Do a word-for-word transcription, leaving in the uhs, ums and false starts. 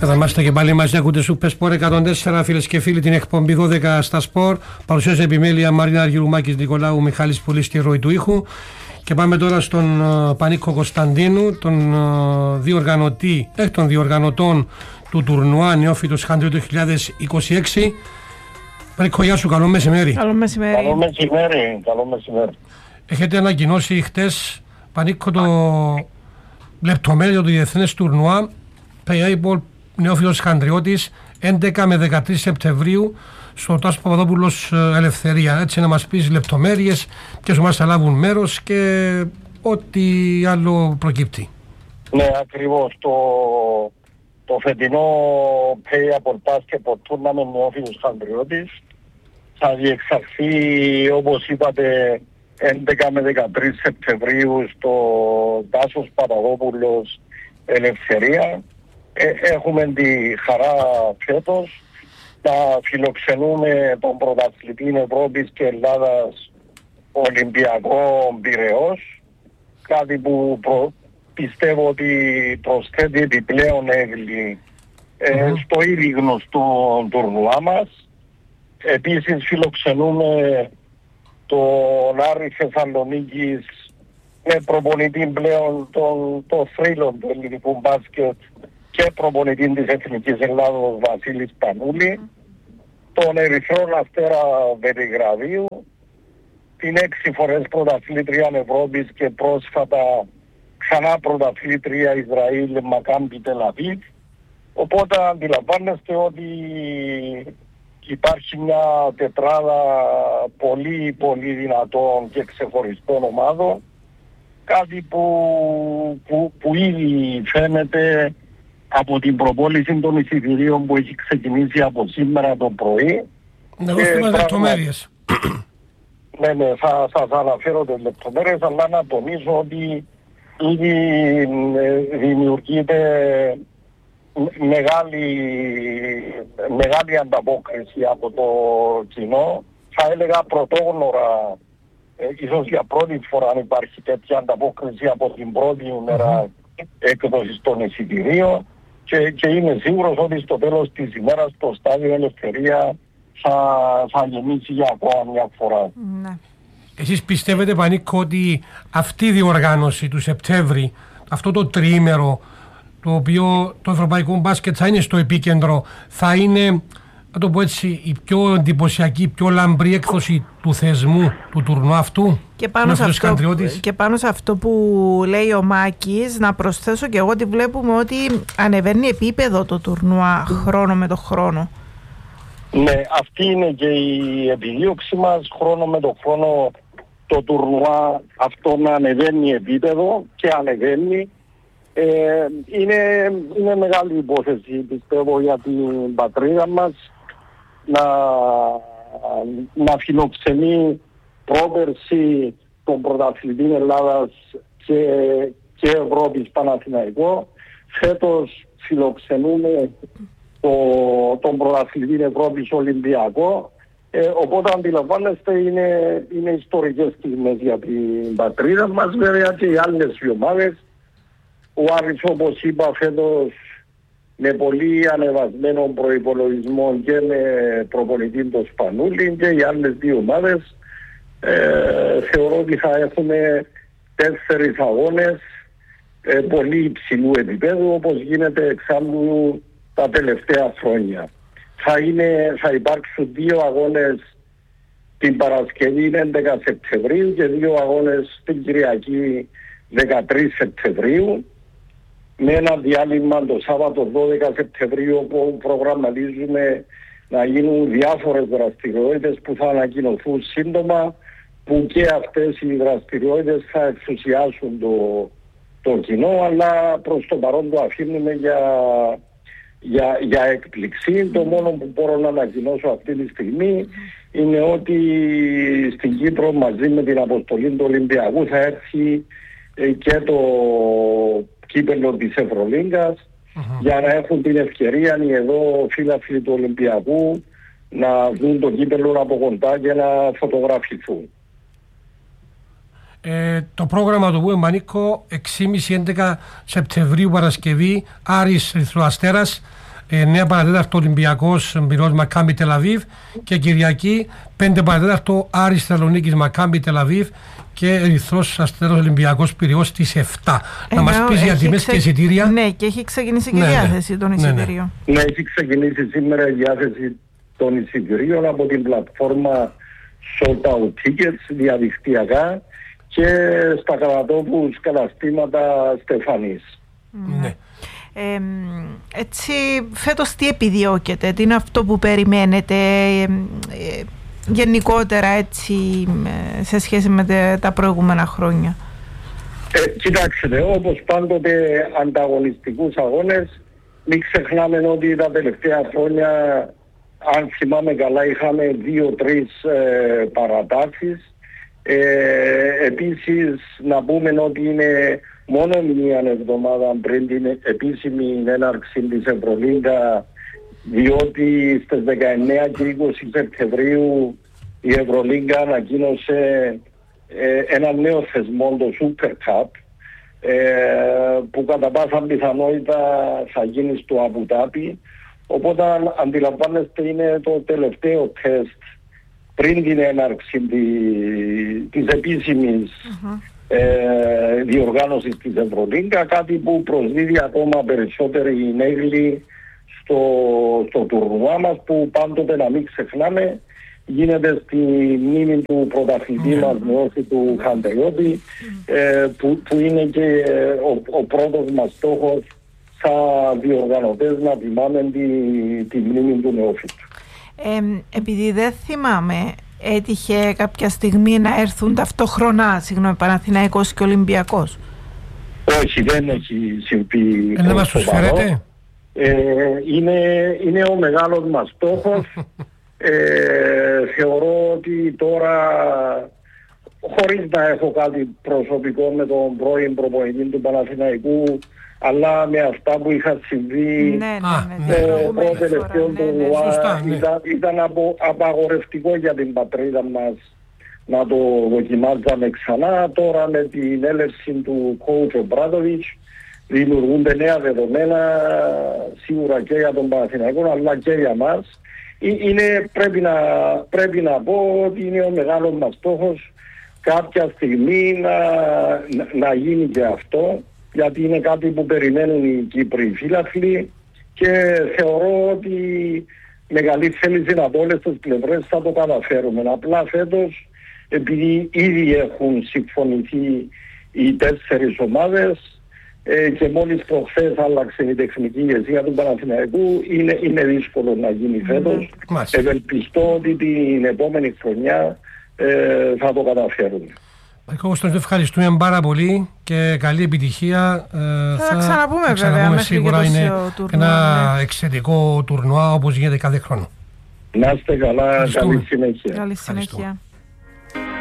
Εδώ είμαστε και πάλι μαζί, ακούτε Super Sport εκατόν τέσσερα, φίλες και φίλοι, την εκπομπή δώδεκα στα Sport. Παρουσιάζει επιμέλεια Μαρίνα Αργυρουμάκης, Νικολάου Μιχάλης Πουλής στη ροή του ήχου. Και πάμε τώρα στον uh, Πανίκο Κωνσταντίνου, τον uh, διοργανωτή, εκ των διοργανωτών του τουρνουά Νεόφυτος Χαντρίου του δύο χιλιάδες είκοσι έξι. Πανίκο, γεια σου, καλό μεσημέρι. Καλό μεσημέρι. Καλό μεσημέρι. Καλό μεσημέρι. Έχετε ανακοινώσει χτες, Πανίκο, το λεπτομέριο του διεθνές τουρνουά Paintball Νεόφυτος Χαντριώτης έντεκα με δεκατρείς Σεπτεμβρίου στο Τάσο Παπαδόπουλος Ελευθερία. Έτσι, να μας πεις λεπτομέρειες, ποιες ομάδες θα λάβουν μέρος και ό,τι άλλο προκύπτει. Ναι, ακριβώς. Το, το φετινό Paintball Basketball Tournament Νεόφυτος Χαντριώτης θα διεξαχθεί, όπως είπατε, έντεκα με δεκατρείς Σεπτεμβρίου στο Τάσος Παπαδόπουλος Ελευθερία. Ε, έχουμε τη χαρά φέτος να φιλοξενούμε τον πρωταθλητή Ευρώπης και Ελλάδας Ολυμπιακό Πειραιώς, κάτι που προ, πιστεύω ότι προσθέτει επιπλέον έγκλη ε, mm-hmm. στο ήδη γνωστό τουρνουά μας. Επίσης φιλοξενούμε τον Άρη Θεσσαλονίκης με προπονητή πλέον τον, το θρύλο του ελληνικού μπάσκετ και προπονητή της Εθνικής Ελλάδος Βασίλη Πανούλη, τον Ερυθρό Αστέρα Βελιγραδίου, την έξι φορές πρωταθλήτρια Ευρώπης και πρόσφατα ξανά πρωταθλήτρια Ισραήλ Μακάμπι Τελαβίβ. Οπότε αντιλαμβάνεστε ότι υπάρχει μια τετράδα πολύ πολύ δυνατών και ξεχωριστών ομάδων, κάτι που, που, που ήδη φαίνεται από την προπόληση των εισιτηρίων που έχει ξεκινήσει από σήμερα το πρωί. Να δώσουμε λεπτομέρειες. Ναι, ναι, θα σας αναφέρω τις λεπτομέρειες, αλλά να τονίσω ότι ήδη δημιουργείται μεγάλη, μεγάλη ανταπόκριση από το κοινό. Θα έλεγα πρωτόγνωρα, ε, ίσως για πρώτη φορά αν υπάρχει τέτοια ανταπόκριση από την πρώτη ημέρα mm-hmm. έκδοσης των εισιτηρίων. Και, και είμαι σίγουρος ότι στο τέλος της ημέρας το στάδιο Ελευθερία θα, θα γεμίσει για ακόμα μια φορά. Ναι. Εσείς πιστεύετε, Πανίκο, ότι αυτή η διοργάνωση του Σεπτέμβρη, αυτό το τριήμερο, το οποίο το ευρωπαϊκό μπάσκετ θα είναι στο επίκεντρο, θα είναι, να το πω έτσι, η πιο εντυπωσιακή, πιο λαμπρή έκδοση του θεσμού του τουρνουά αυτού? Και πάνω, σε αυτό, και πάνω σε αυτό που λέει ο Μάκης, να προσθέσω και εγώ ότι βλέπουμε ότι ανεβαίνει επίπεδο το τουρνουά χρόνο με το χρόνο. Ναι, αυτή είναι και η επιδίωξη μας, χρόνο με το χρόνο το τουρνουά αυτό να ανεβαίνει επίπεδο και ανεβαίνει. Ε, είναι, είναι μεγάλη υπόθεση, πιστεύω, για την πατρίδα μας να, να φιλοξενεί πρόπερση τον πρωταθλητή Ελλάδας και, και Ευρώπης Παναθηναϊκό. Φέτος φιλοξενούμε το, τον πρωταθλητή Ευρώπης Ολυμπιακό. Ε, οπότε αντιλαμβάνεστε είναι, είναι ιστορικές στιγμές για την πατρίδα μας, βέβαια, και οι άλλες οι ομάδες. Ο Άρης, όπως είπα, φέτος με πολύ ανεβασμένο προϋπολογισμό και με προπονητή τον Σπανούλη, και οι άλλες δύο ομάδες ε, θεωρώ ότι θα έχουμε τέσσερις αγώνες ε, πολύ υψηλού επίπεδου, όπως γίνεται εξάλλου τα τελευταία χρόνια. Θα, είναι, θα υπάρξουν δύο αγώνες την Παρασκευή έντεκα Σεπτεμβρίου και δύο αγώνες την Κυριακή δεκατρείς Σεπτεμβρίου, με ένα διάλειμμα το Σάββατο δώδεκα Σεπτεμβρίου, όπου προγραμματίζουμε να γίνουν διάφορες δραστηριότητες που θα ανακοινωθούν σύντομα, που και αυτές οι δραστηριότητες θα ενθουσιάσουν το, το κοινό, αλλά προς το παρόν το αφήνουμε για, για, για έκπληξη. Το μόνο που μπορώ να ανακοινώσω αυτή τη στιγμή είναι ότι στην Κύπρο μαζί με την αποστολή του Ολυμπιακού θα έρθει και το κύπελλο της Ευρωλίγκας uh-huh. για να έχουν την ευκαιρία οι εδώ φίλαθλοι του Ολυμπιακού να δουν το κύπελλο από κοντά και να φωτογραφηθούν. Ε, το πρόγραμμα του πούμε, Μανίκο, έξι και μισή έντεκα Σεπτεμβρίου Παρασκευή, Άρης Ερυθρό Αστέρας, εννιά παρά τέταρτο Ολυμπιακός Πειραιώς Μακάμπι Τελαβίβ και Κυριακή πέντε παρά τέταρτο Άρης Θεσσαλονίκης Μακάμπι Τελαβίβ και Ερυθρός Αστέρας Ολυμπιακός Πειραιώς στις επτά. Να μας πεις για τιμές ξε... και εισιτήρια. Ναι, και έχει ξεκινήσει και η ναι, διάθεση ναι. των εισιτηρίων. Ναι, ναι. ναι, έχει ξεκινήσει σήμερα η διάθεση των εισιτηρίων από την πλατφόρμα Sold Out Tickets διαδικτυακά και στα κατατόπους καταστήματα Στεφανής. Ναι. Ε, έτσι, φέτος τι επιδιώκετε, τι είναι αυτό που περιμένετε ε, ε, γενικότερα έτσι σε σχέση με τα προηγούμενα χρόνια? Ε, κοιτάξτε, όπως πάντοτε ανταγωνιστικούς αγώνες, μην ξεχνάμε ότι τα τελευταία χρόνια, αν θυμάμαι καλά, είχαμε δύο-τρεις ε, παρατάσεις. Ε, επίσης να πούμε ότι είναι μόνο μία εβδομάδα πριν την επίσημη έναρξη της Ευρωλίγκα, διότι στις δεκαεννέα και είκοσι Σεπτεμβρίου η Ευρωλίγκα ανακοίνωσε ε, ένα νέο θεσμό, το Super Cup, ε, που κατά πάσα πιθανότητα θα γίνει στο Αμπου-Ντάμπι. Οπότε αντιλαμβάνεστε είναι το τελευταίο τεστ πριν την έναρξη της, της επίσημης uh-huh. ε, διοργάνωσης της Ευρωλίγκα, κάτι που προσδίδει ακόμα περισσότερη νέγλη στο, στο τουρνουά μας, που πάντοτε να μην ξεχνάμε γίνεται στη μνήμη του πρωταθλητή μας με όση του Χαντελώτη, ε, που, που είναι και ο, ο πρώτος μας στόχος σαν διοργανωτές να τιμάμε τη, τη μνήμη του νεόφυτου. Ε, επειδή δεν θυμάμαι, έτυχε κάποια στιγμή να έρθουν ταυτόχρονα, συγγνώμη, Παναθηναϊκός και Ολυμπιακός? Όχι, δεν έχει συμβεί. Δεν μας προσφέρετε? Ε, είναι, είναι ο μεγάλος μας στόχος. ε, θεωρώ ότι τώρα, χωρίς να έχω κάτι προσωπικό με τον πρώην προπονητή του Παναθηναϊκού, αλλά με αυτά που είχαν συμβεί το πρώτο τελευταίο του ΛΟΑ, ήταν απο, απαγορευτικό για την πατρίδα μας να το δοκιμάζαμε ξανά. Τώρα με την έλευση του coach Ομπράντοβιτς δημιουργούνται νέα δεδομένα, σίγουρα και για τον Παναθηναϊκό αλλά και για μας. Είναι, πρέπει, να, πρέπει να πω ότι είναι ο μεγάλος μας στόχος κάποια στιγμή να, να, να γίνει και αυτό, γιατί είναι κάτι που περιμένουν οι Κύπροι φίλαθλοι και θεωρώ ότι με καλή θέληση από όλες τις πλευρές θα το καταφέρουμε. Απλά φέτος, επειδή ήδη έχουν συμφωνηθεί οι τέσσερις ομάδες ε, και μόλις προχθές άλλαξε η τεχνική ηγεσία του Παναθηναϊκού, είναι, είναι δύσκολο να γίνει φέτος. Mm-hmm. Ευελπιστώ ότι την επόμενη χρονιά ε, θα το καταφέρουμε. Μαϊκό, τον ευχαριστούμε πάρα πολύ και καλή επιτυχία. Θα, θα ξαναπούμε θα βέβαια, μέχρι σίγουρα είναι τουρνουά, ένα ναι. εξαιρετικό τουρνουά όπως γίνεται κάθε χρόνο. Να είστε καλά, καλή συνέχεια. Καλή συνέχεια.